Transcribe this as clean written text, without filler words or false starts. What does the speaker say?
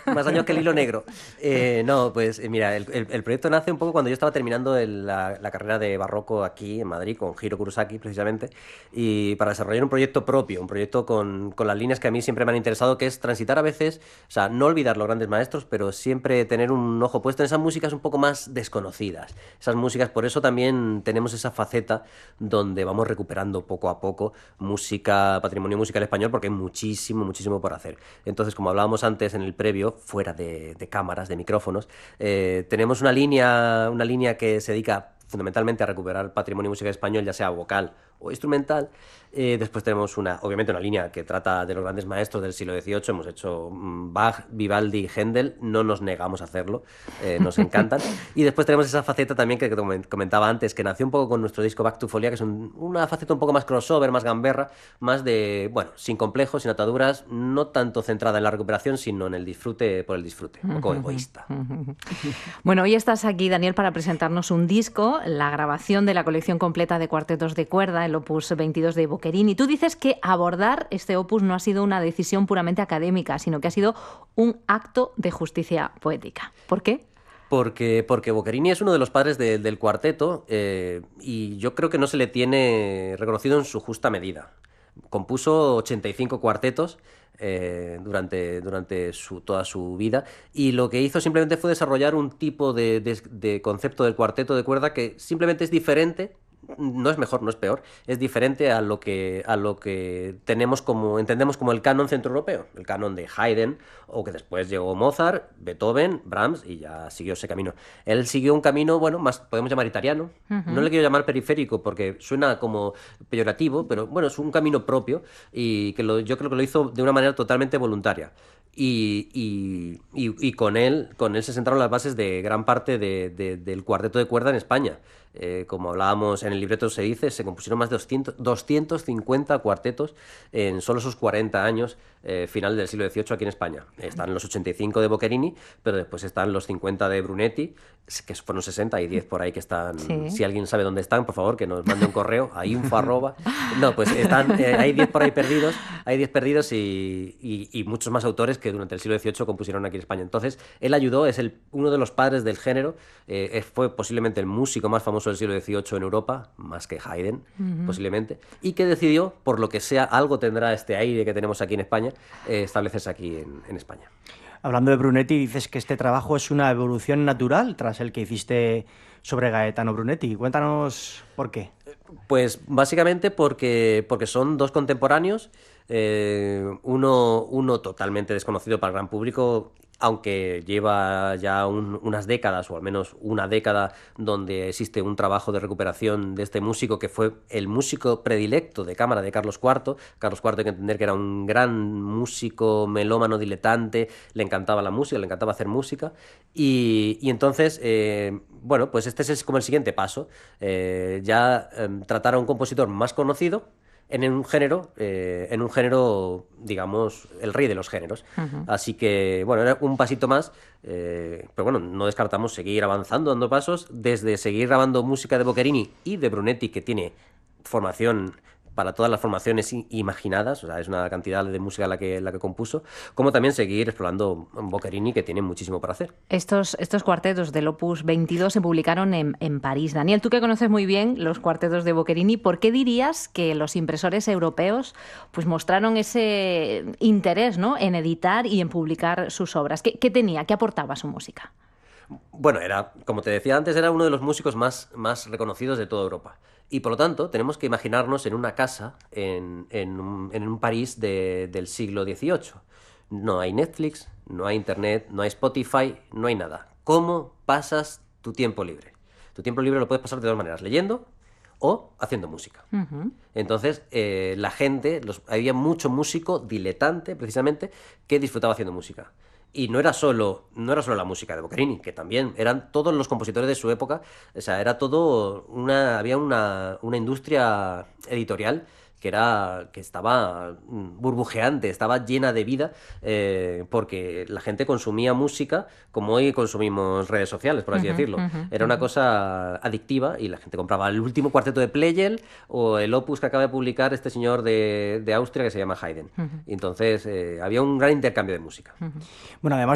más años que el hilo negro. No, pues mira, el proyecto nace un poco cuando yo estaba terminando la carrera de barroco aquí en Madrid, con Hiro Kurosaki precisamente, y para desarrollar un proyecto propio, un proyecto con las líneas que a mí siempre me han interesado, que es transitar a veces, o sea, no olvidar los grandes maestros, pero siempre tener un ojo puesto en esas músicas un poco más desconocidas. Esas músicas, por eso también tenemos esa faceta donde vamos recuperando poco a poco música, patrimonio musical español, porque hay muchísimo, muchísimo por hacer. Entonces, como hablábamos antes en el previo, fuera de cámaras, de micrófonos, tenemos una línea que se dedica fundamentalmente a recuperar patrimonio musical español, ya sea vocal o instrumental. Después tenemos obviamente una línea que trata de los grandes maestros del siglo XVIII. Hemos hecho Bach, Vivaldi, Händel, no nos negamos a hacerlo, nos encantan. Y después tenemos esa faceta también que comentaba antes, que nació un poco con nuestro disco Back to Folia, que es una faceta un poco más crossover, más gamberra, más de, bueno, sin complejos, sin ataduras, no tanto centrada en la recuperación, sino en el disfrute por el disfrute, un poco egoísta. Bueno, hoy estás aquí, Daniel, para presentarnos un disco, la grabación de la colección completa de cuartetos de cuerda, el opus 22 de Boccherini. Tú dices que abordar este opus no ha sido una decisión puramente académica, sino que ha sido un acto de justicia poética. ¿Por qué? Porque Boccherini es uno de los padres del cuarteto, y yo creo que no se le tiene reconocido en su justa medida. Compuso 85 cuartetos durante toda su vida, y lo que hizo simplemente fue desarrollar un tipo de concepto del cuarteto de cuerda que simplemente es diferente. No es mejor, no es peor, es diferente a lo que entendemos como el canon centroeuropeo, el canon de Haydn, o que después llegó Mozart, Beethoven, Brahms, y ya siguió ese camino. Él siguió un camino, bueno, más podemos llamar italiano. No le quiero llamar periférico porque suena como peyorativo, pero bueno, es un camino propio, y que yo creo que lo hizo de una manera totalmente voluntaria. Y con él se sentaron las bases de gran parte del cuarteto de cuerda en España. Como hablábamos en el libreto, se dice, se compusieron más de 250 cuartetos en solo esos 40 años, final del siglo XVIII aquí en España. Están los 85 de Boccherini, pero después están los 50 de Brunetti, que fueron 60, y 10 por ahí que están. Sí. Si alguien sabe dónde están, por favor, que nos mande un correo a info@. No, pues están, hay 10 por ahí perdidos, y muchos más autores que durante el siglo XVIII compusieron aquí en España. Entonces, él ayudó, es uno de los padres del género, fue posiblemente el músico más famoso del siglo XVIII en Europa, más que Haydn, posiblemente, y que decidió, por lo que sea, algo tendrá este aire que tenemos aquí en España, establecerse aquí en España. Hablando de Brunetti, dices que este trabajo es una evolución natural tras el que hiciste sobre Gaetano Brunetti. Cuéntanos por qué. Pues básicamente porque son dos contemporáneos, uno totalmente desconocido para el gran público, aunque lleva ya unas décadas, o al menos una década, donde existe un trabajo de recuperación de este músico, que fue el músico predilecto de cámara de Carlos IV. Carlos IV hay que entender que era un gran músico, melómano, diletante, le encantaba la música, le encantaba hacer música, y entonces, bueno, pues este es como el siguiente paso, tratar a un compositor más conocido, en un género, digamos, el rey de los géneros. Así que, bueno, era un pasito más, pero bueno, no descartamos seguir avanzando, dando pasos, desde seguir grabando música de Boccherini y de Brunetti, que tiene formación para todas las formaciones imaginadas, o sea, es una cantidad de música la que compuso, como también seguir explorando Boccherini, que tiene muchísimo para hacer. Estos cuartetos del Opus 22 se publicaron en París. Daniel, tú que conoces muy bien los cuartetos de Boccherini, ¿por qué dirías que los impresores europeos pues mostraron ese interés, ¿no?, en editar y en publicar sus obras? ¿Qué tenía? ¿Qué aportaba su música? Bueno, como te decía antes, era uno de los músicos más reconocidos de toda Europa. Y por lo tanto, tenemos que imaginarnos en una casa en un París del siglo XVIII. No hay Netflix, no hay Internet, no hay Spotify, no hay nada. ¿Cómo pasas tu tiempo libre? Tu tiempo libre lo puedes pasar de dos maneras: leyendo o haciendo música. Entonces, la gente, había mucho músico diletante, precisamente, que disfrutaba haciendo música. Y no era solo la música de Boccherini, que también eran todos los compositores de su época. O sea, era todo había una industria editorial que estaba burbujeante, estaba llena de vida, porque la gente consumía música como hoy consumimos redes sociales, por así decirlo. Era una cosa adictiva, y la gente compraba el último cuarteto de Pleyel o el opus que acaba de publicar este señor de Austria, que se llama Haydn. Y entonces había un gran intercambio de música. Bueno, además